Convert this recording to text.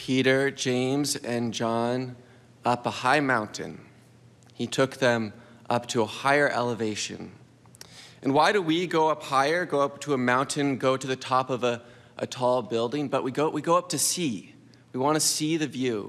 Peter, James, and John up a high mountain. He took them up to a higher elevation. And why do we go up higher, go up to a mountain, go to the top of a tall building? But we go up to see. We want to see the view.